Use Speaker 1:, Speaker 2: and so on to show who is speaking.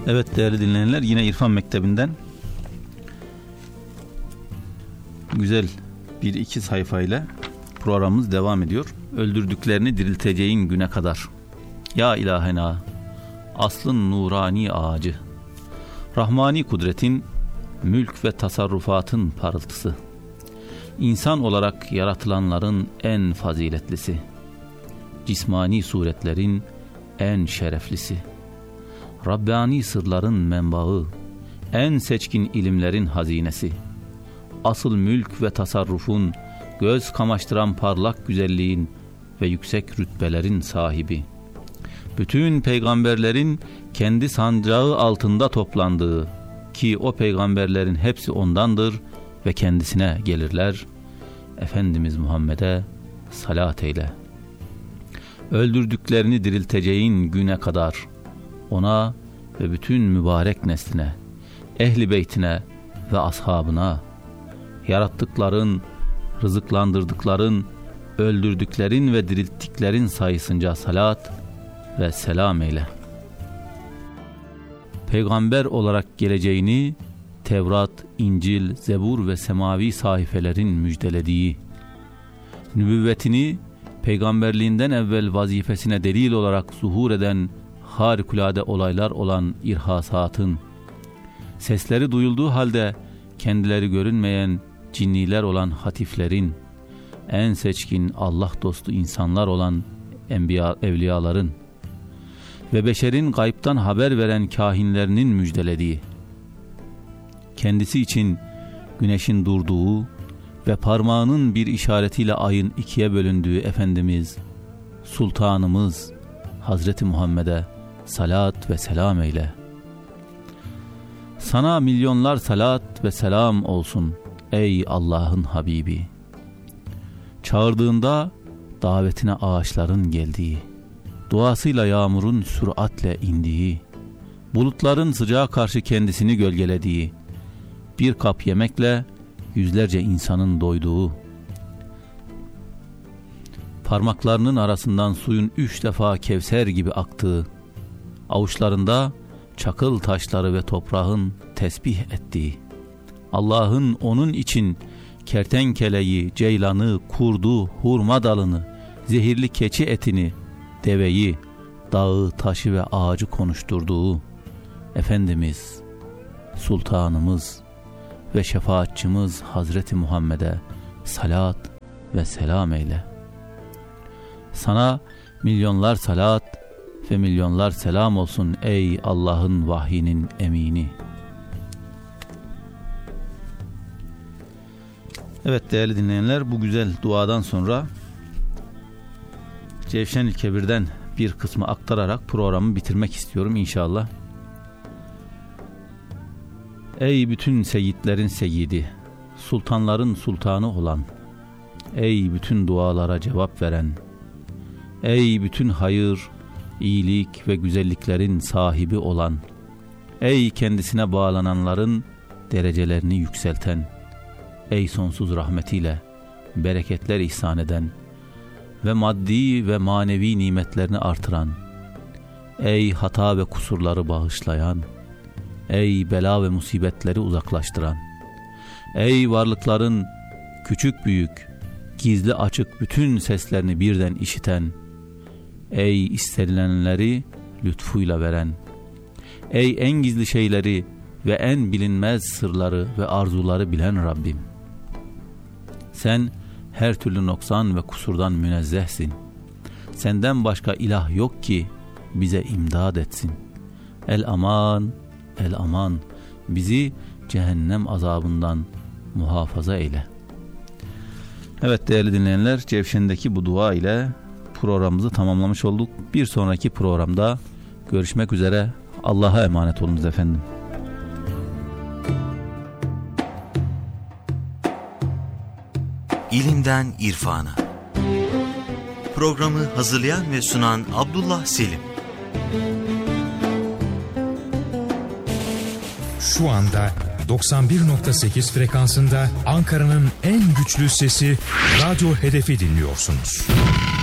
Speaker 1: Evet değerli dinleyenler, yine İrfan Mektebi'nden güzel bir iki sayfayla programımız devam ediyor. Öldürdüklerini dirilteceğin güne kadar. Ya ilahena, aslın nurani ağacı, rahmani kudretin, mülk ve tasarrufatın parıltısı, İnsan olarak yaratılanların en faziletlisi, cismani suretlerin en şereflisi, Rabbani sırların menbaı, en seçkin ilimlerin hazinesi, asıl mülk ve tasarrufun, göz kamaştıran parlak güzelliğin ve yüksek rütbelerin sahibi, bütün peygamberlerin kendi sancağı altında toplandığı, ki o peygamberlerin hepsi ondandır ve kendisine gelirler, Efendimiz Muhammed'e salat eyle. Öldürdüklerini dirilteceğin güne kadar ona ve bütün mübarek nesline, ehli beytine ve ashabına, yarattıkların, rızıklandırdıkların, öldürdüklerin ve dirilttiklerin sayısınca salat ve selam eyle. Peygamber olarak geleceğini Tevrat, İncil, Zebur ve semavi sahifelerin müjdelediği, nübüvvetini peygamberliğinden evvel vazifesine delil olarak zuhur eden harikulade olaylar olan irhasatın, sesleri duyulduğu halde kendileri görünmeyen cinniler olan hatiflerin, en seçkin Allah dostu insanlar olan evliyaların ve beşerin gaybtan haber veren kahinlerinin müjdelediği, kendisi için güneşin durduğu ve parmağının bir işaretiyle ayın ikiye bölündüğü Efendimiz, Sultanımız Hazreti Muhammed'e salat ve selam eyle. Sana milyonlar salat ve selam olsun ey Allah'ın Habibi. Çağırdığında davetine ağaçların geldiği, duasıyla yağmurun süratle indiği, bulutların sıcağa karşı kendisini gölgelediği, bir kap yemekle yüzlerce insanın doyduğu, parmaklarının arasından suyun 3 defa Kevser gibi aktığı, avuçlarında çakıl taşları ve toprağın tesbih ettiği, Allah'ın onun için kertenkeleyi, ceylanı, kurdu, hurma dalını, zehirli keçi etini, deveyi, dağı, taşı ve ağacı konuşturduğu Efendimiz, Sultanımız ve şefaatçimiz Hazreti Muhammed'e salat ve selam eyle. Sana milyonlar salat ve milyonlar selam olsun ey Allah'ın vahyinin emini. Evet değerli dinleyenler, bu güzel duadan sonra Cevşen-i Kebir'den bir kısmı aktararak programı bitirmek istiyorum inşallah. Ey bütün seyyidlerin seyyidi, sultanların sultanı olan, ey bütün dualara cevap veren, ey bütün hayır, iyilik ve güzelliklerin sahibi olan, ey kendisine bağlananların derecelerini yükselten, ey sonsuz rahmetiyle bereketler ihsan eden ve maddi ve manevi nimetlerini artıran, ey hata ve kusurları bağışlayan, ey bela ve musibetleri uzaklaştıran, ey varlıkların küçük büyük, gizli açık bütün seslerini birden işiten, ey istenilenleri lütfuyla veren, ey en gizli şeyleri ve en bilinmez sırları ve arzuları bilen Rabbim. Sen her türlü noksan ve kusurdan münezzehsin. Senden başka ilah yok ki bize imdad etsin. El aman, el aman, bizi cehennem azabından muhafaza eyle. Evet değerli dinleyenler, Cevşen'deki bu dua ile programımızı tamamlamış olduk. Bir sonraki programda görüşmek üzere. Allah'a emanet olunuz efendim.
Speaker 2: İlimden irfana. Programı hazırlayan ve sunan Abdullah Selim.
Speaker 3: Şu anda 91.8 frekansında Ankara'nın en güçlü sesi Radyo Hedef'i dinliyorsunuz.